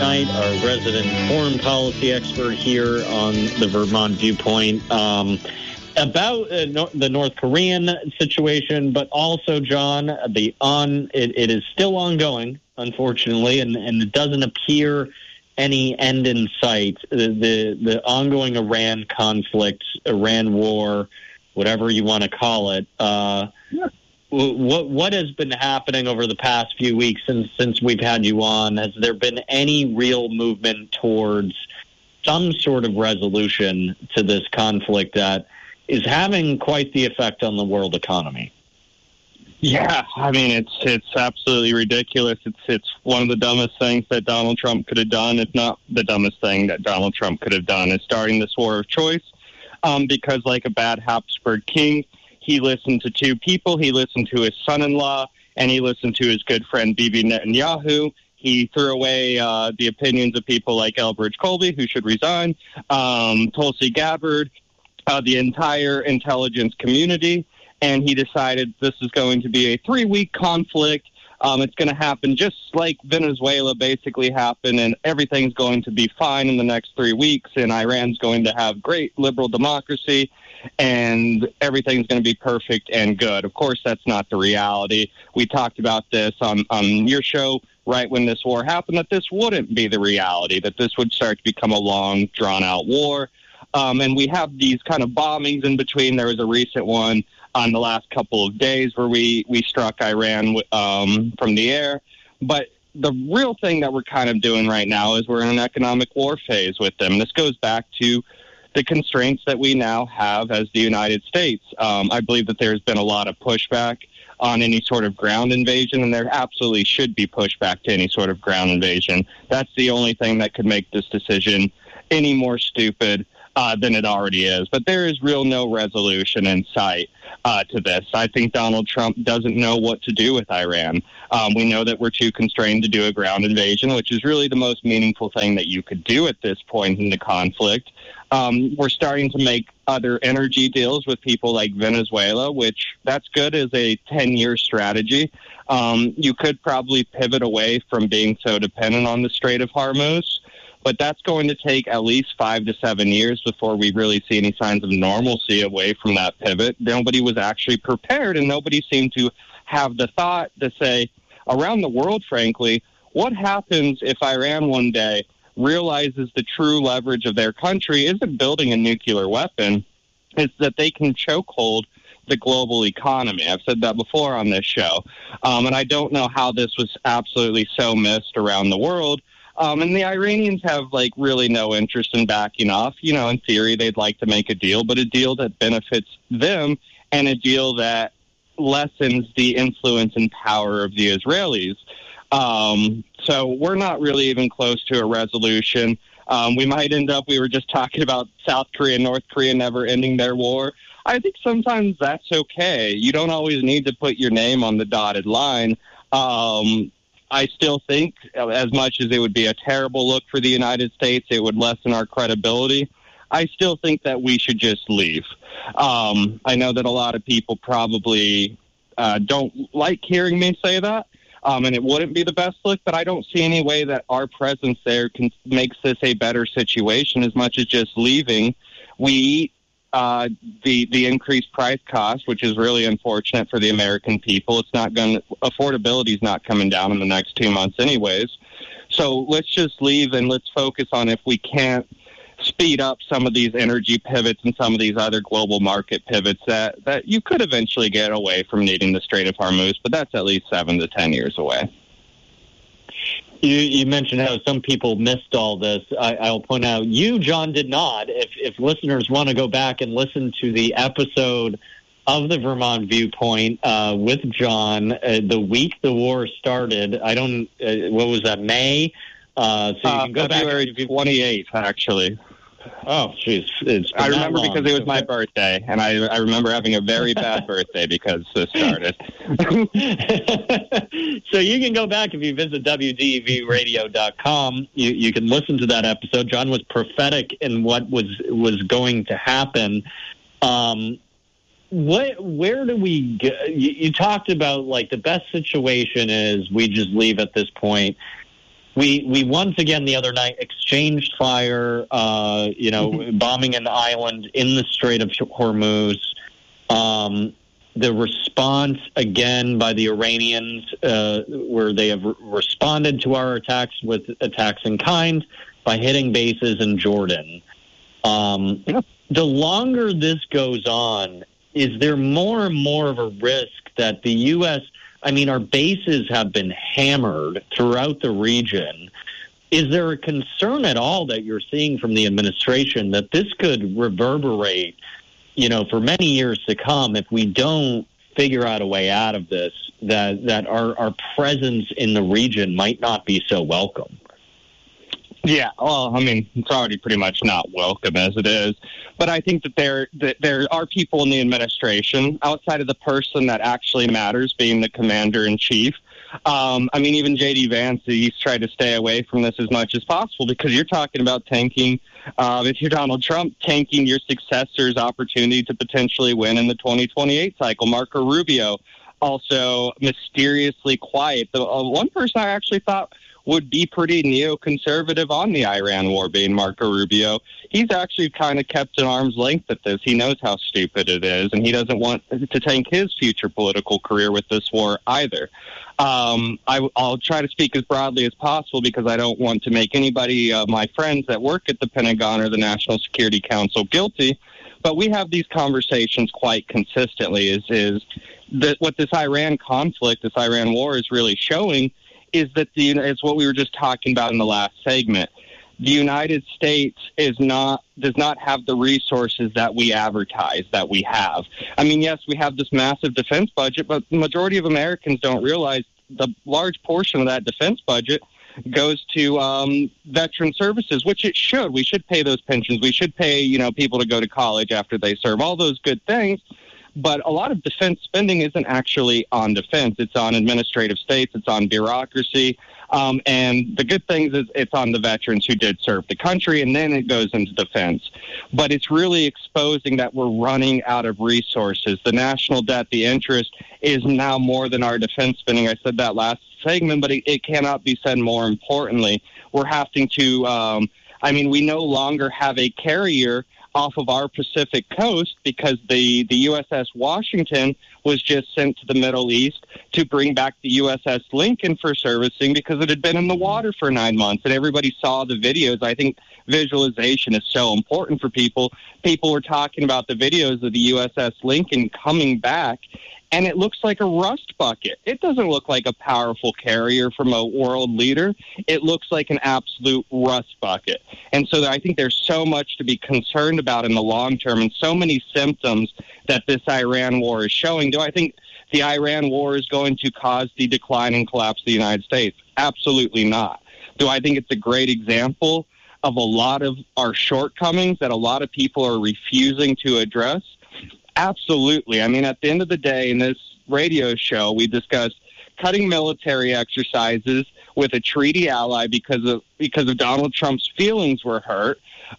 Knight, our resident foreign policy expert here on the Vermont Viewpoint, about the North Korean situation, but also, John, it is still ongoing, unfortunately, and it doesn't appear any end in sight. The ongoing Iran conflict, Iran war, whatever you want to call it. What has been happening over the past few weeks since we've had you on? Has there been any real movement towards some sort of resolution to this conflict that is having quite the effect on the world economy? Yeah, I mean, it's absolutely ridiculous. It's one of the dumbest things that Donald Trump could have done, if not the dumbest thing that Donald Trump could have done, is starting this war of choice. Because like a bad Habsburg king, he listened to two people. He listened to his son-in-law, and he listened to his good friend Bibi Netanyahu. He threw away the opinions of people like Elbridge Colby, who should resign, Tulsi Gabbard, the entire intelligence community, and he decided this is going to be a 3-week conflict. It's going to happen just like Venezuela basically happened, and everything's going to be fine in the next 3 weeks, and Iran's going to have great liberal democracy, and everything's going to be perfect and good. Of course, that's not the reality. We talked about this on your show right when this war happened, that this wouldn't be the reality, that this would start to become a long, drawn-out war. And we have these kind of bombings in between. There was a recent one on the last couple of days where we struck Iran from the air. But the real thing that we're kind of doing right now is we're in an economic war phase with them. This goes back to the constraints that we now have as the United States. I believe that there's been a lot of pushback on any sort of ground invasion, and there absolutely should be pushback to any sort of ground invasion. That's the only thing that could make this decision any more stupid than it already is. But there is no resolution in sight to this. I think Donald Trump doesn't know what to do with Iran. We know that we're too constrained to do a ground invasion, which is really the most meaningful thing that you could do at this point in the conflict. We're starting to make other energy deals with people like Venezuela, which that's good as a 10-year strategy. You could probably pivot away from being so dependent on the Strait of Hormuz, but that's going to take at least 5 to 7 years before we really see any signs of normalcy away from that pivot. Nobody was actually prepared, and nobody seemed to have the thought to say, around the world, frankly, what happens if Iran one day realizes the true leverage of their country isn't building a nuclear weapon, it's that they can chokehold the global economy. I've said that before on this show. And I don't know how this was absolutely so missed around the world. And the Iranians have, really no interest in backing off. In theory, they'd like to make a deal, but a deal that benefits them and a deal that lessens the influence and power of the Israelis. So we're not really even close to a resolution. We might end up, we were just talking about South Korea and North Korea never ending their war. I think sometimes that's okay. You don't always need to put your name on the dotted line. I still think, as much as it would be a terrible look for the United States, it would lessen our credibility. I still think that we should just leave. I know that a lot of people probably don't like hearing me say that, and it wouldn't be the best look, but I don't see any way that our presence there makes this a better situation as much as just leaving. We eat the increased price cost, which is really unfortunate for the American people. Affordability is not coming down in the next 2 months anyways. So let's just leave and let's focus on if we can't speed up some of these energy pivots and some of these other global market pivots that you could eventually get away from needing the Strait of Hormuz, but that's at least 7 to 10 years away. You mentioned how some people missed all this. I'll point out you, John, did not. If listeners want to go back and listen to the episode of the Vermont Viewpoint with John, the week the war started, what was that, May? So you can go February back. 28th, actually. Oh, jeez. I remember because it was my birthday, and I remember having a very bad birthday because this started. So you can go back if you visit WDEVradio.com. You can listen to that episode. John was prophetic in what was going to happen. Where do we go? You talked about, the best situation is we just leave at this point. we once again the other night exchanged fire, bombing an island in the Strait of Hormuz. The response again by the Iranians, where they have responded to our attacks with attacks in kind by hitting bases in Jordan. The longer this goes on, is there more and more of a risk that the U.S., our bases have been hammered throughout the region. Is there a concern at all that you're seeing from the administration that this could reverberate, for many years to come if we don't figure out a way out of this, that our presence in the region might not be so welcome? Yeah, well, it's already pretty much not welcome as it is. But I think that there are people in the administration, outside of the person that actually matters, being the commander-in-chief. Even J.D. Vance, he's tried to stay away from this as much as possible because you're talking about tanking, if you're Donald Trump, tanking your successor's opportunity to potentially win in the 2028 cycle. Marco Rubio, also mysteriously quiet. The one person I actually thought would be pretty neoconservative on the Iran war, being Marco Rubio. He's actually kind of kept an arm's length at this. He knows how stupid it is, and he doesn't want to tank his future political career with this war either. I'll try to speak as broadly as possible because I don't want to make anybody, my friends that work at the Pentagon or the National Security Council, guilty. But we have these conversations quite consistently. Is that what this Iran conflict, this Iran war, is really showing is that it's what we were just talking about in the last segment. The United States does not have the resources that we advertise that we have. Yes, we have this massive defense budget, but the majority of Americans don't realize the large portion of that defense budget goes to veteran services, which it should. We should pay those pensions. We should pay, people to go to college after they serve, all those good things. But a lot of defense spending isn't actually on defense. It's on administrative states. It's on bureaucracy. And the good thing is it's on the veterans who did serve the country, and then it goes into defense. But it's really exposing that we're running out of resources. The national debt, the interest, is now more than our defense spending. I said that last segment, but it cannot be said more importantly. We're having to, we no longer have a carrier off of our Pacific coast because the USS Washington was just sent to the Middle East to bring back the USS Lincoln for servicing because it had been in the water for 9 months, and everybody saw the videos. I think visualization is so important for people. People were talking about the videos of the USS Lincoln coming back, and it looks like a rust bucket. It doesn't look like a powerful carrier from a world leader. It looks like an absolute rust bucket. And so I think there's so much to be concerned about in the long term and so many symptoms that this Iran war is showing. Do I think the Iran war is going to cause the decline and collapse of the United States? Absolutely not. Do I think it's a great example of a lot of our shortcomings that a lot of people are refusing to address? Absolutely. At the end of the day, in this radio show, we discussed cutting military exercises with a treaty ally because of Donald Trump's feelings were hurt.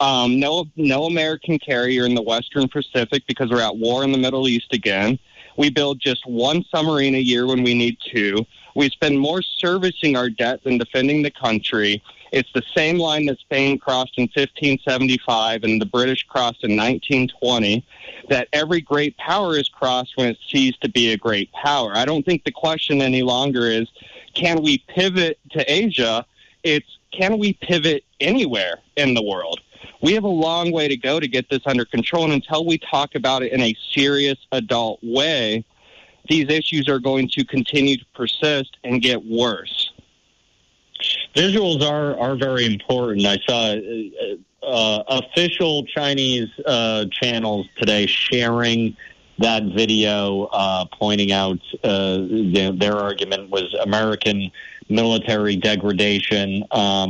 No American carrier in the Western Pacific because we're at war in the Middle East again. We build just one submarine a year when we need two. We spend more servicing our debt than defending the country. It's the same line that Spain crossed in 1575 and the British crossed in 1920, that every great power is crossed when it ceases to be a great power. I don't think the question any longer is, can we pivot to Asia? It's, can we pivot anywhere in the world? We have a long way to go to get this under control, and until we talk about it in a serious adult way, these issues are going to continue to persist and get worse. Visuals are very important. I saw official Chinese channels today sharing that video, pointing out their argument was American military degradation.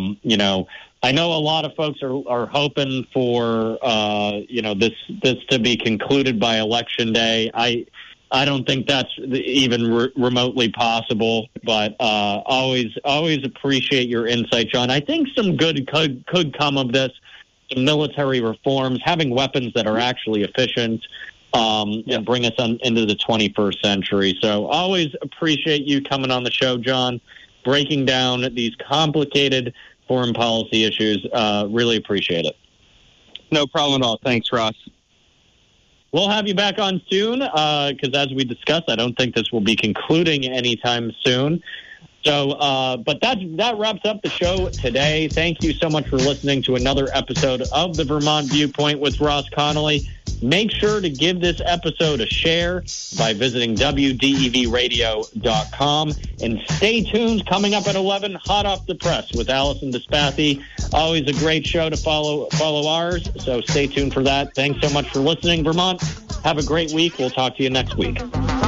I know a lot of folks are hoping for this to be concluded by Election Day. I don't think that's even remotely possible, but always appreciate your insight, John. I think some good could come of this, some military reforms, having weapons that are actually efficient, and bring us into the 21st century. So always appreciate you coming on the show, John. breaking down these complicated foreign policy issues. Really appreciate it. No problem at all. Thanks, Ross. We'll have you back on soon because, as we discussed, I don't think this will be concluding anytime soon. So, but that wraps up the show today. Thank you so much for listening to another episode of the Vermont Viewpoint with Ross Connolly. Make sure to give this episode a share by visiting WDEVradio.com. And stay tuned. Coming up at 11, Hot Off the Press with Allison Despathy. Always a great show to follow ours, so stay tuned for that. Thanks so much for listening, Vermont. Have a great week. We'll talk to you next week.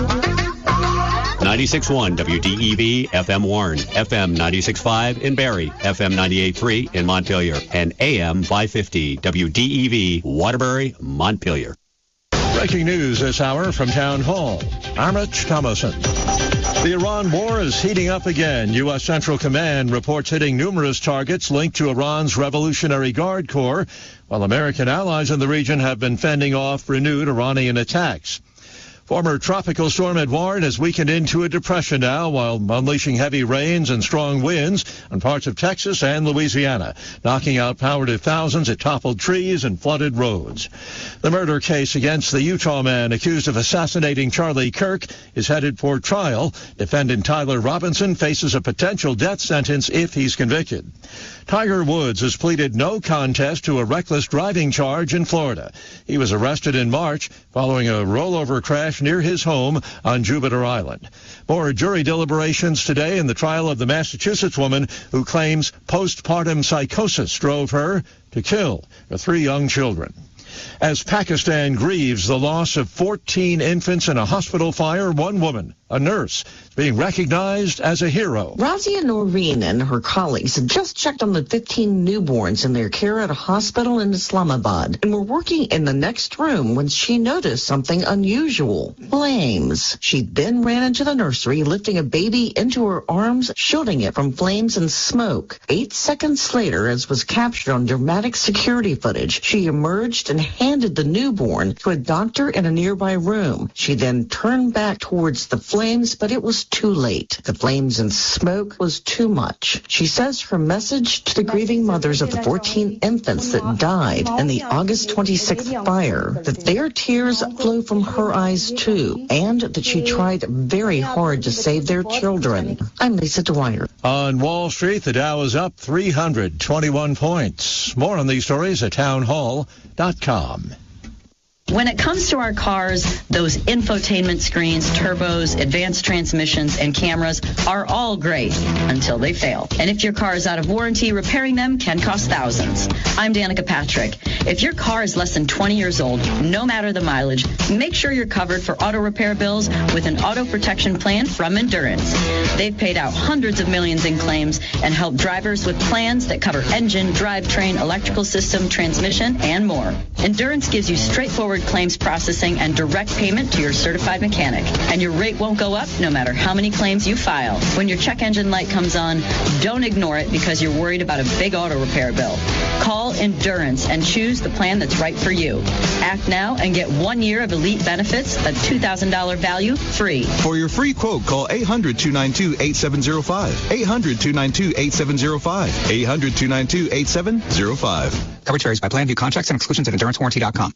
96.1 WDEV FM Warren, FM 96.5 in Barrie, FM 98.3 in Montpelier, and AM 550 WDEV Waterbury, Montpelier. Breaking news this hour from Town Hall. Amit Thomason. The Iran war is heating up again. U.S. Central Command reports hitting numerous targets linked to Iran's Revolutionary Guard Corps, while American allies in the region have been fending off renewed Iranian attacks. Former tropical storm Edouard has weakened into a depression now while unleashing heavy rains and strong winds on parts of Texas and Louisiana, knocking out power to thousands. It toppled trees and flooded roads. The murder case against the Utah man accused of assassinating Charlie Kirk is headed for trial. Defendant Tyler Robinson faces a potential death sentence if he's convicted. Tiger Woods has pleaded no contest to a reckless driving charge in Florida. He was arrested in March following a rollover crash near his home on Jupiter Island. More jury deliberations today in the trial of the Massachusetts woman who claims postpartum psychosis drove her to kill her 3 young children. As Pakistan grieves the loss of 14 infants in a hospital fire, one woman, a nurse, is being recognized as a hero. Razia Noreen and her colleagues had just checked on the 15 newborns in their care at a hospital in Islamabad and were working in the next room when she noticed something unusual. Flames. She then ran into the nursery, lifting a baby into her arms, shielding it from flames and smoke. 8 seconds later, as was captured on dramatic security footage, she emerged and handed the newborn to a doctor in a nearby room. She then turned back towards the flames, but it was too late. The flames and smoke was too much. She says her message to the grieving mothers of the 14 infants that died in the August 26th fire, that their tears flow from her eyes too, and that she tried very hard to save their children. I'm Lisa Dwyer. On Wall Street, the Dow is up 321 points. More on these stories at townhall.com. When it comes to our cars, those infotainment screens, turbos, advanced transmissions, and cameras are all great until they fail. And if your car is out of warranty, repairing them can cost thousands. I'm Danica Patrick. If your car is less than 20 years old, no matter the mileage, make sure you're covered for auto repair bills with an auto protection plan from Endurance. They've paid out hundreds of millions in claims and help drivers with plans that cover engine, drivetrain, electrical system, transmission, and more. Endurance gives you straightforward claims processing and direct payment to your certified mechanic. And your rate won't go up no matter how many claims you file. When your check engine light comes on, don't ignore it because you're worried about a big auto repair bill. Call Endurance and choose the plan that's right for you. Act now and get 1 year of elite benefits, a $2,000 value, free. For your free quote, call 800-292-8705. 800-292-8705. 800-292-8705. Coverage varies by plan. View contracts and exclusions at endurancewarranty.com.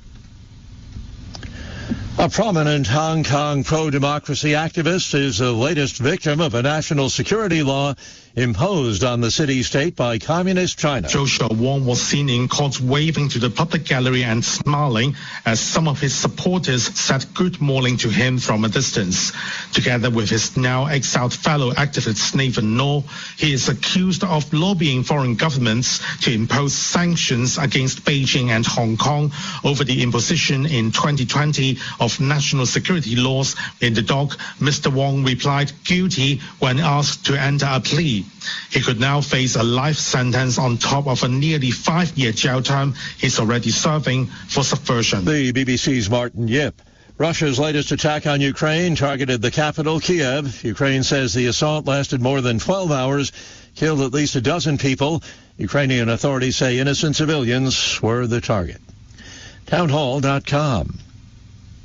A prominent Hong Kong pro-democracy activist is the latest victim of a national security law imposed on the city-state by Communist China. Joshua Wong was seen in court waving to the public gallery and smiling as some of his supporters said good morning to him from a distance. Together with his now exiled fellow activist Nathan Law, he is accused of lobbying foreign governments to impose sanctions against Beijing and Hong Kong over the imposition in 2020 of national security laws. In the dock, Mr. Wong replied guilty when asked to enter a plea. He could now face a life sentence on top of a nearly 5-year jail term he's already serving for subversion. The BBC's Martin Yip. Russia's latest attack on Ukraine targeted the capital, Kiev. Ukraine says the assault lasted more than 12 hours, killed at least a dozen people. Ukrainian authorities say innocent civilians were the target. Townhall.com.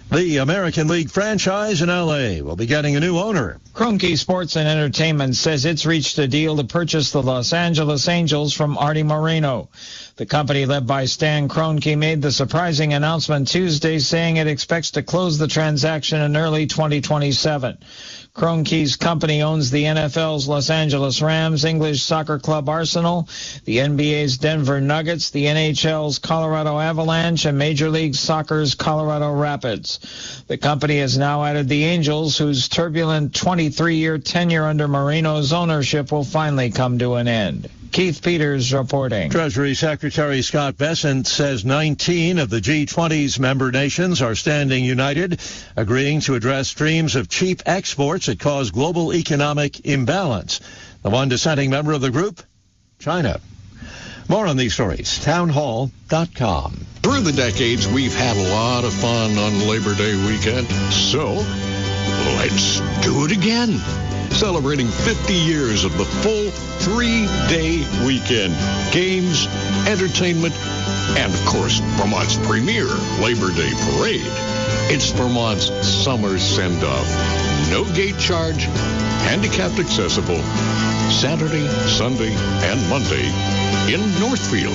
The American League franchise in L.A. will be getting a new owner. Kroenke Sports and Entertainment says it's reached a deal to purchase the Los Angeles Angels from Arte Moreno. The company led by Stan Kroenke made the surprising announcement Tuesday, saying it expects to close the transaction in early 2027. Kroenke's company owns the NFL's Los Angeles Rams, English soccer club Arsenal, the NBA's Denver Nuggets, the NHL's Colorado Avalanche, and Major League Soccer's Colorado Rapids. The company has now added the Angels, whose turbulent 23-year tenure under Moreno's ownership will finally come to an end. Keith Peters reporting. Treasury Secretary Scott Bessent says 19 of the G20's member nations are standing united, agreeing to address streams of cheap exports that cause global economic imbalance. The one dissenting member of the group? China. More on these stories, townhall.com. Through the decades, we've had a lot of fun on Labor Day weekend, so let's do it again. Celebrating 50 years of the full 3-day weekend. Games, entertainment, and, of course, Vermont's premier Labor Day parade. It's Vermont's summer send-off. No gate charge, handicapped accessible, Saturday, Sunday, and Monday in Northfield.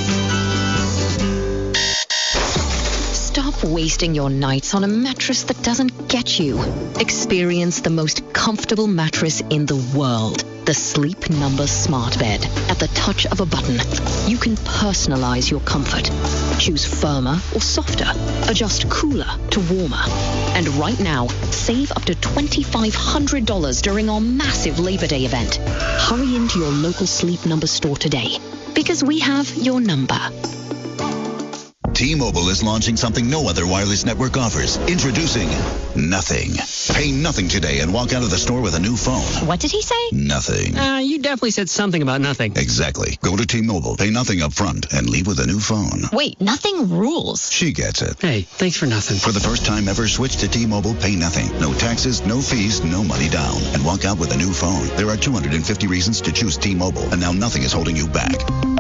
Stop wasting your nights on a mattress that doesn't get you. Experience the most comfortable mattress in the world. The Sleep Number Smart Bed. At the touch of a button, you can personalize your comfort. Choose firmer or softer. Adjust cooler to warmer. And right now, save up to $2,500 during our massive Labor Day event. Hurry into your local Sleep Number store today, because we have your number. T-Mobile is launching something no other wireless network offers. Introducing Nothing. Pay nothing today and walk out of the store with a new phone. What did he say? Nothing. You definitely said something about nothing. Exactly. Go to T-Mobile, pay nothing up front, and leave with a new phone. Wait, nothing rules. She gets it. Hey, thanks for nothing. For the first time ever, switch to T-Mobile, pay nothing. No taxes, no fees, no money down. And walk out with a new phone. There are 250 reasons to choose T-Mobile, and now nothing is holding you back.